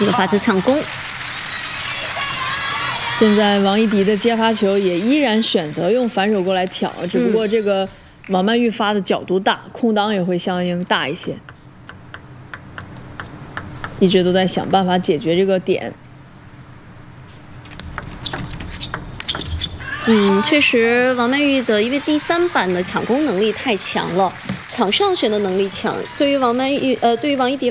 一个发球抢攻。 现在王一迪的接发球也依然选择用反手过来挑，只不过这个王曼玉发的角度大，空档也会相应大一些。一直都在想办法解决这个点。 确实，王曼玉的因为第3板的抢攻能力太强了，抢上旋的能力强，对于王一迪